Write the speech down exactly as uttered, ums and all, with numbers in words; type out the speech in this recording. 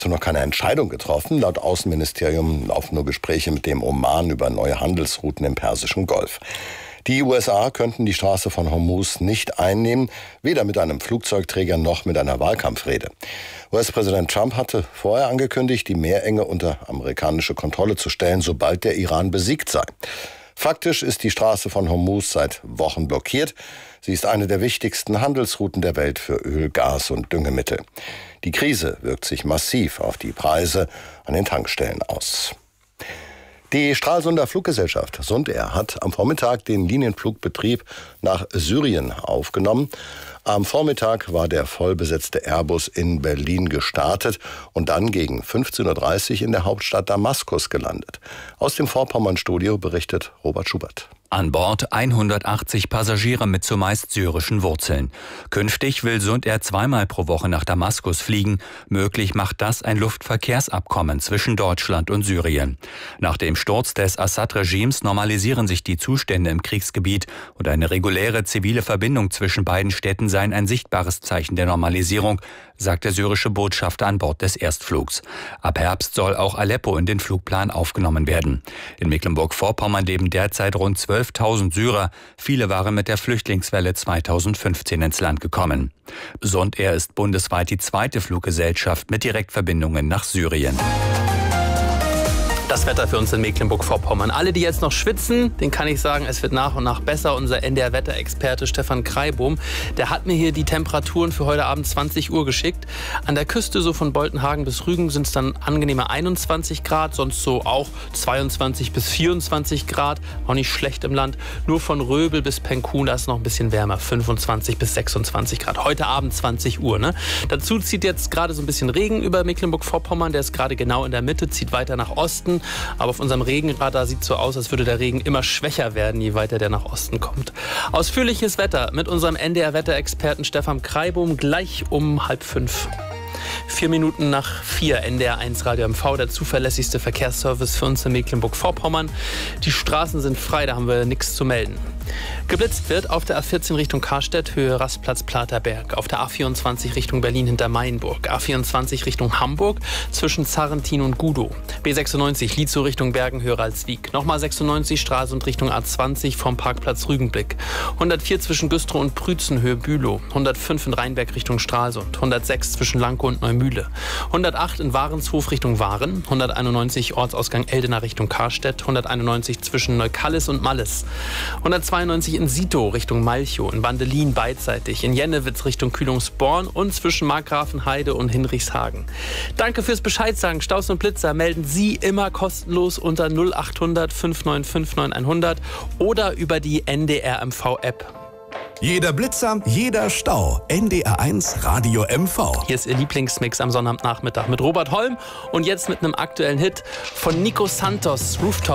noch keine Entscheidung getroffen. Laut Außenministerium laufen nur Gespräche mit dem Oman über neue Handelsrouten im Persischen Golf. Die U S A könnten die Straße von Hormuz nicht einnehmen, weder mit einem Flugzeugträger noch mit einer Wahlkampfrede. U S-Präsident Trump hatte vorher angekündigt, die Meerenge unter amerikanische Kontrolle zu stellen, sobald der Iran besiegt sei. Faktisch ist die Straße von Hormuz seit Wochen blockiert. Sie ist eine der wichtigsten Handelsrouten der Welt für Öl, Gas und Düngemittel. Die Krise wirkt sich massiv auf die Preise an den Tankstellen aus. Die Stralsunder Fluggesellschaft Sundair hat am Vormittag den Linienflugbetrieb nach Syrien aufgenommen. Am Vormittag war der vollbesetzte Airbus in Berlin gestartet und dann gegen fünfzehn Uhr dreißig in der Hauptstadt Damaskus gelandet. Aus dem Vorpommern-Studio berichtet Robert Schubert. An Bord hundertachtzig Passagiere mit zumeist syrischen Wurzeln. Künftig will Sundair zweimal pro Woche nach Damaskus fliegen. Möglich macht das ein Luftverkehrsabkommen zwischen Deutschland und Syrien. Nach dem Sturz des Assad-Regimes normalisieren sich die Zustände im Kriegsgebiet und eine reguläre zivile Verbindung zwischen beiden Städten sei ein sichtbares Zeichen der Normalisierung, sagt der syrische Botschafter an Bord des Erstflugs. Ab Herbst soll auch Aleppo in den Flugplan aufgenommen werden. In Mecklenburg-Vorpommern leben derzeit rund zwölftausend Syrer. Viele waren mit der Flüchtlingswelle zweitausendfünfzehn ins Land gekommen. Sundair ist bundesweit die zweite Fluggesellschaft mit Direktverbindungen nach Syrien. Das Wetter für uns in Mecklenburg-Vorpommern. Alle, die jetzt noch schwitzen, den kann ich sagen, es wird nach und nach besser. Unser N D R-Wetterexperte Stefan Kreibohm, der hat mir hier die Temperaturen für heute Abend zwanzig Uhr geschickt. An der Küste, so von Boltenhagen bis Rügen, sind es dann angenehme einundzwanzig Grad, sonst so auch zweiundzwanzig bis vierundzwanzig Grad. Auch nicht schlecht im Land. Nur von Röbel bis Penkun, da ist noch ein bisschen wärmer, fünfundzwanzig bis sechsundzwanzig Grad. Heute Abend zwanzig Uhr. Ne? Dazu zieht jetzt gerade so ein bisschen Regen über Mecklenburg-Vorpommern. Der ist gerade genau in der Mitte, zieht weiter nach Osten. Aber auf unserem Regenradar sieht es so aus, als würde der Regen immer schwächer werden, je weiter der nach Osten kommt. Ausführliches Wetter mit unserem N D R-Wetterexperten Stefan Kreibohm gleich um halb fünf. Vier Minuten nach vier, N D R eins Radio M V, der zuverlässigste Verkehrsservice für uns in Mecklenburg-Vorpommern. Die Straßen sind frei, da haben wir nichts zu melden. Geblitzt wird auf der A vierzehn Richtung Karstedt, Höhe Rastplatz Platerberg. Auf der A vierundzwanzig Richtung Berlin hinter Mainburg. A vierundzwanzig Richtung Hamburg zwischen Zarrentin und Gudow. B sechsundneunzig Lietzow Richtung Bergen, Höhe Ralswiek. Nochmal sechsundneunzig Stralsund Richtung A zwanzig vom Parkplatz Rügenblick. hundertvier zwischen Güstrow und Prützen, Höhe Bülow. hundertfünf in Rheinberg Richtung Stralsund. hundertsechs zwischen Lankow und Neumühle. hundertacht in Warenshof Richtung Waren. hunderteinundneunzig Ortsausgang Eldena Richtung Karstedt. hunderteinundneunzig zwischen Neukallis und Malles. hundertzweiundneunzig in Sitow Richtung Malchow, in Bandelin beidseitig, in Jennewitz Richtung Kühlungsborn und zwischen Markgrafenheide und Hinrichshagen. Danke fürs Bescheid sagen. Staus und Blitzer melden Sie immer kostenlos unter null achthundert fünf neun fünf neun hundert oder über die N D R M V-App. Jeder Blitzer, jeder Stau. N D R eins Radio M V. Hier ist Ihr Lieblingsmix am Sonnabendnachmittag mit Robert Holm und jetzt mit einem aktuellen Hit von Nico Santos, Rooftop.